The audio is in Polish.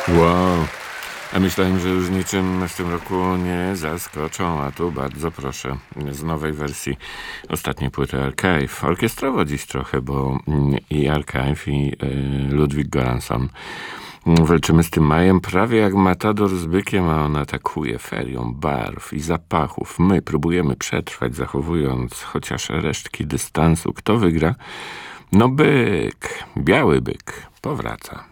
Wow. A myślałem, że już niczym w tym roku nie zaskoczą, a tu bardzo proszę, z nowej wersji ostatniej płyty Archive. Orkiestrowo dziś trochę, bo i Archive, i Ludwig Göransson walczymy z tym majem prawie jak matador z bykiem, a on atakuje ferią barw i zapachów. My próbujemy przetrwać, zachowując chociaż resztki dystansu. Kto wygra? No byk, biały byk powraca.